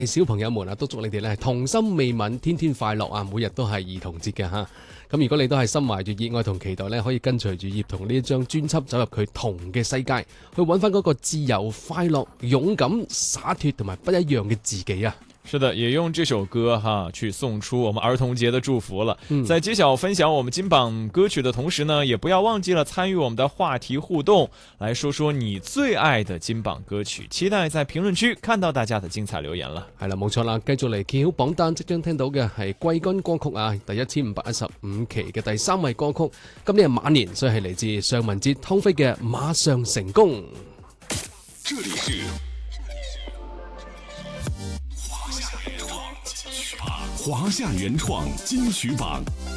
小朋友們啊，都祝你哋咧童心未泯，天天快樂啊！每日都係兒童節嘅嚇。咁如果你都係心懷住熱愛同期待咧，可以跟隨住葉童呢一張專輯走入佢童嘅世界，去揾翻嗰個自由、快樂、勇敢、灑脱同埋不一樣嘅自己啊！ 是的，也用這首歌去送出我們兒童節的祝福了。在揭曉分享我們金榜歌曲的同時呢，也不要忘記了參與我們的話題互動，來說說你最愛的金榜歌曲。期待在評論區看到大家的精彩留言了。 係啦，冇錯啦，繼續嚟揭曉榜單，即將聽到嘅係季軍歌曲啊，第1515期嘅第3位歌曲。今年係馬年，所以係嚟自尚雯婕湯菲嘅《馬上成功》。 這裡是華夏原創金曲榜